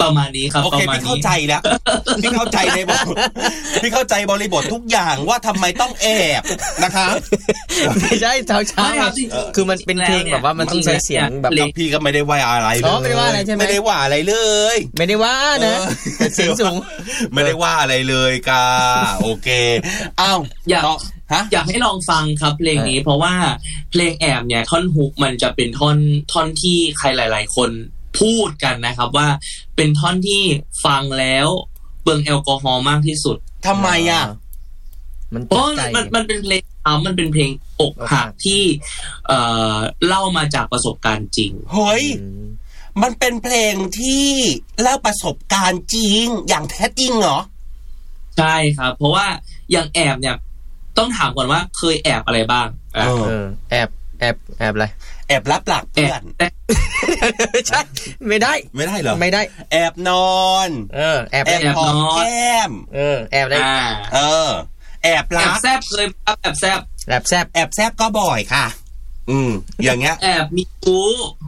ประมาณนี้ครับโอเคพี่เข้าใจแล้วพี่เข้าใจในพี่เข้าใจบริบททุกอย่างว่าทำไมต้องแอบนะคะไม่ใช่เช้าคือมันเป็นเพลงแบบว่ามันต้องใช้เสียงแบบพี่ก็ไม่ได้ว่าอะไรเลยไม่ได้ว่าอะไรใช่ไหมไม่ได้ว่าอะไรเลยไม่ได้ว่านะเสียงสูงไม่ได้ว่าอะไรเลยกาโอเคอ้าวอยากให้ลองฟังครับเพลงนี้เพราะว่าเพลงแอบเนี่ยท่อนฮุกมันจะเป็นท่อนที่ใครหลายๆคนพูดกันนะครับว่าเป็นท่อนที่ฟังแล้วเปลืองแอลกอฮอล์มากที่สุดทำไมอ่ะมันเป็นเพลงมันเป็นเพลงอกหักที่เล่ามาจากประสบการณ์จริงเฮ้ยมันเป็นเพลงที่เล่าประสบการณ์จริงอย่างแท้จริงเหรอใช่ครับเพราะว่าอย่างแอบเนี่ยต้องถามก่อนว่าเคยแอบอะไรบ้างแอบอะไรแอบรับหลักเพื่อนใช่ไม่ได้เหรอไม่ได้แอบนอนแอบหอมแก้มแอบอะไรแอบรักแอบแซบเคยแอบแซบก็บ่อยค่ะอย่างเงี้ยแอบมีกู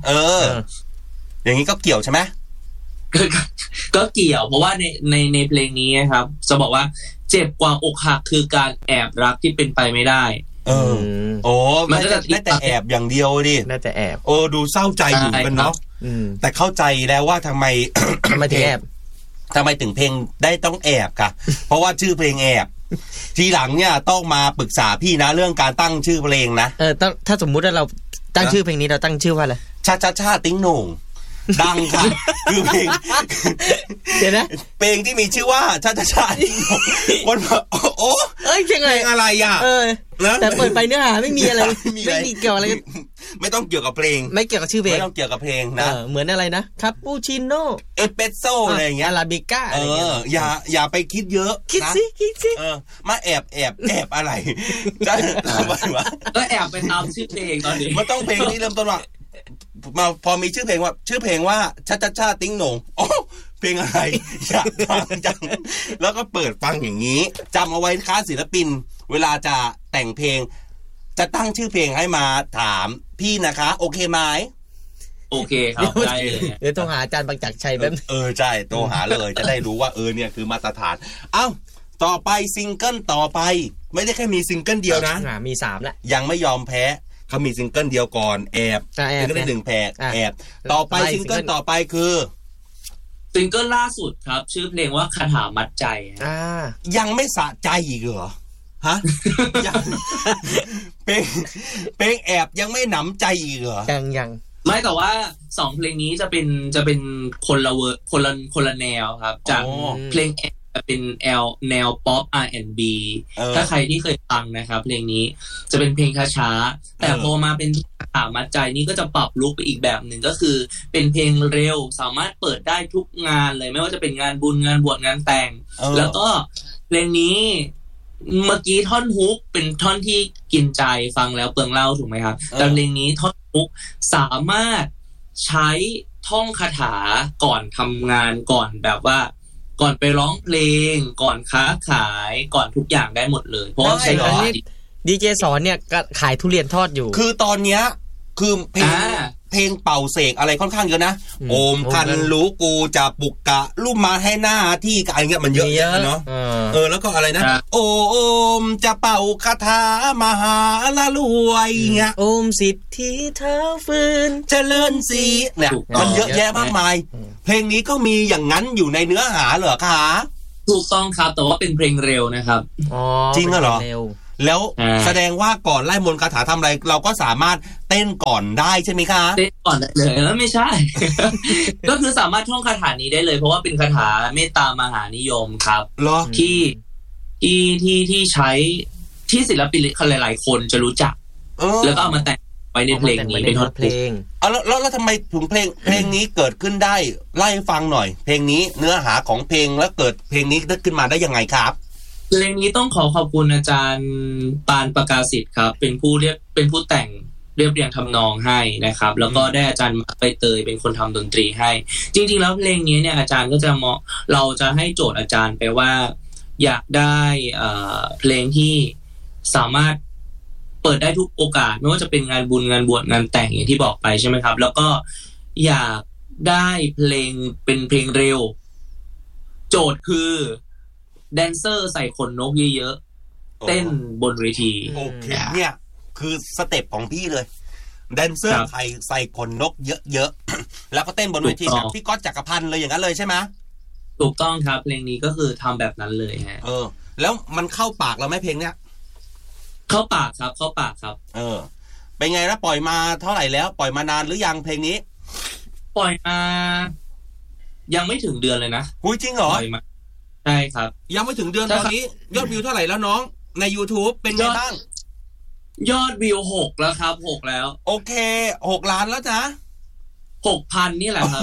อย่างงี้ก็เกี่ยวใช่ไหมก็เกี่ยวเพราะว่าในเพลงนี้ครับจะบอกว่าเจ็บกว่าอกหักคือการแอบรักที่เป็นไปไม่ได้มันก็ได้แต่แอบอย่างเดียวดิได้แต่แอบดูเศร้าใจอยู่กันเนาะแต่เข้าใจแล้วว่าทำไมถึงแอบทำไมถึงเพลงได้ต้องแอบค่ะเพราะว่าชื่อเพลงแอบทีหลังเนี่ยต้องมาปรึกษาพี่นะเรื่องการตั้งชื่อเพลงนะถ้าสมมุติว่าเราตั้งชื่อเพลงนี้เราตั้งชื่อว่าอะไรชาติ้งโหน่งดังค่ะคือเพลงเดี๋ยวนะเพลงที่มีชื่อว่าชาติ้งโหน่งวันเพลงอะไรอ่ะแต่เปิดไปเนื้อหาไม่มีอะไรไม่มีเกี่ยวอะไรไม่ต้องเกี่ยวกับเพลงไม่เกี่ยวกับชื่อเพลงไม่ต้องเกี่ยวกับเพลงนะเหมือนอะไรนะคาปูชิโน่เอสเปรสโซ่อะไรอย่างเงี้ยอาราบิก้าอย่าไปคิดเยอะคิดสิมาแอบอะไรจะก็แอบไปตามชื่อเพลงตอนนี้มันต้องเพลงที่เริ่มต้นว่ามาพอมีชื่อเพลงว่าชาติ้งโหน่งเพลงอะไรอยากฟังจังแล้วก็เปิดฟังอย่างนี้จำเอาไว้ค่ะศิลปินเวลาจะแต่งเพลงจะตั้งชื่อเพลงให้มาถามพี่นะคะโอเคไหมโอเคครับได้เลยเดี๋ยวโทรหาอาจารย์บางจักรชัยแบบใช่โทรหาเลยจะได้รู้ว่าเนี่ยคือมาตรฐานต่อไปซิงเกิลต่อไปไม่ได้แค่มีซิงเกิลเดียวนะมี3แล้วยังไม่ยอมแพ้เขามีซิงเกิลเดียวก่อนแอบซิงเกิลที่1แพ้แอบต่อไปซิงเกิลต่อไปคือซิงเกิลล่าสุดครับชื่อเพลงว่าคาถามัดใจยังไม่สะใจอีกเหรอฮะเพลงแอบยังไม่หนำใจอีกเหรอยังไม่แต่ว่า2เพลงนี้จะเป็นคนละแนวครับจากเพลงแอบเป็นแนวป๊อป R&B ถ้าใครที่เคยฟังนะครับเพลงนี้จะเป็นเพลงช้าๆแต่พอมาเป็นคาถามัดใจนี่ก็จะปรับลุคไปอีกแบบหนึ่งก็คือเป็นเพลงเร็วสามารถเปิดได้ทุกงานเลยไม่ว่าจะเป็นงานบุญงานบวชงานแต่งแล้วก็เพลงนี้เมื่อกี้ท่อนฮุกเป็นท่อนที่กินใจฟังแล้วเปลืองเล่าถูกไหมครับแต่เพลงนี้ท่อนฮุกสามารถใช้ท่องคาถาก่อนทำงานก่อนแบบว่าก่อนไปร้องเพลงก่อนค้าขายก่อนทุกอย่างได้หมดเลยเพราะใช้คำดีเจสอนเนี่ยก็ขายทุเรียนทอดอยู่คือตอนเนี้ยคือเพลงเป่าเสกอะไรค่อนข้างเยอะนะโอมคันรู้กูจะปุกกะลุ่มมาให้หน้าที่อะไรเงี้ยมันเยอะเนาะแล้วก็อะไรนะโอมจะเป่าคาถามหาละรวยเงี้ยโอมสิทธิเท้าฟืนเจริญสีเนี่ยมันเยอะแยะมากมายเพลงนี้ก็มีอย่างนั้นอยู่ในเนื้อหาเหรอคะถูกต้องครับแต่ว่าเป็นเพลงเร็วนะครับจริงเหรอแล้วแสดงว่าก่อนไล่มนต์คาถาทำอะไรเราก็สามารถเต้นก่อนได้ใช่ไหมคะเต้นก่อนได้เลยไม่ใช่ ก็คือสามารถท่องคาถานี้ได้เลยเพราะว่าเป็นคาถาเมตตามหานิยมครับที่ใช้ที่ศิลปินหลายๆคนจะรู้จักแล้วก็เอามาแต่งไว้ในเพลงนี้เป็นท่อนเพลงแล้วทำไมถึงเพลงนี้เกิดขึ้นได้ไล่ฟังหน่อยเพลงนี้เนื้อหาของเพลงแล้วเกิดเพลงนี้ขึ้นมาได้ยังไงครับเพลงนี้ต้องขอบคุณอาจารย์ปานประกาศิษฐ์ครับเป็นผู้แต่งเรียบเรียงทำนองให้นะครับแล้วก็ได้อาจารย์ใบเตยเป็นคนทำดนตรีให้จริงๆแล้วเพลงนี้เนี่ยอาจารย์ก็จะเราจะให้โจทย์อาจารย์ไปว่าอยากได้เพลงที่สามารถเปิดได้ทุกโอกาสไม่ว่าจะเป็นงานบุญงานบวชงานแต่งอย่างที่บอกไปใช่ไหมครับแล้วก็อยากได้เพลงเป็นเพลงเร็วโจทย์คือแดนเซอร์ใส่ขนนกเยอะๆเต้นบนเวทีโอเคเนี่ยคือสเต็ปของพี่เลยแดนเซอร์ใส่ขนนกเยอะๆแล้วก็เต้นบนเวทีแบบพี่ก๊อตจักรพันธ์เลยอย่างนั้นเลยใช่ไหมถูกต้องครับเพลงนี้ก็คือทำแบบนั้นเลยฮะแล้วมันเข้าปากเราไหมเพลงเนี้ยเข้าปากครับเข้าปากครับเป็นไงแล้วปล่อยมาเท่าไหร่แล้วปล่อยมานานหรือยังเพลงนี้ปล่อยมายังไม่ถึงเดือนเลยนะหุ้ยจริงเหรอใช่ครับยังไม่ถึงเดือนตอนนี้ยอดวิวเท่าไหร่แล้วน้องใน YouTube เป็นไงบ้างยอดวิว6แล้วครับ6แล้วโอเค6 ล้านแล้วจ้ะ 6,000 นี่แหละครับ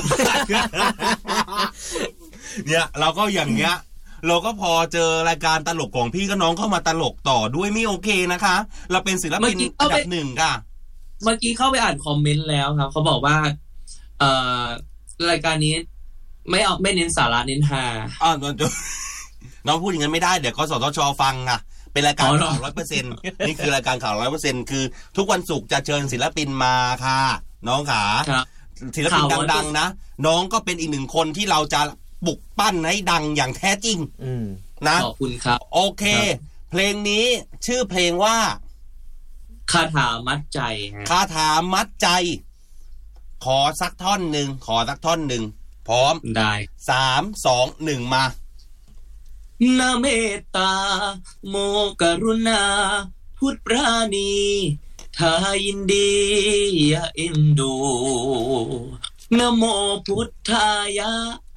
เนี่ยเราก็อย่างเงี้ยเราก็พอเจอรายการตลกของพี่ก็น้องเข้ามาตลกต่อด้วยไม่โอเคนะคะเราเป็นศิลปินอันดับ1ค่ะเมื่อกี้เข้าไปอ่านคอมเมนต์แล้วครับเขาบอกว่ารายการนี้ไม่เน้นสาระเน้นฮาน้องพูดอย่างนั้นไม่ได้เดี๋ยวกสทช.ฟังอ่ะเป็นรายการข่าว 100% นี่คือรายการข่าว 100% คือทุกวันศุกร์จะเชิญศิลปินมาค่ะน้องขาศิลปินดังๆนะน้องก็เป็นอีกหนึ่งคนที่เราจะปลุกปั้นให้ดังอย่างแท้จริงนะขอบคุณครับโอเคเพลงนี้ชื่อเพลงว่าคาถามัดใจคาถามัดใจขอสักท่อนหนึ่งพร้อมได้ 3 2 1มานะเมตตาโมกรุณาพุทธปราณีทายินดีอย่าเอ็นดูนะโมพุทธายะ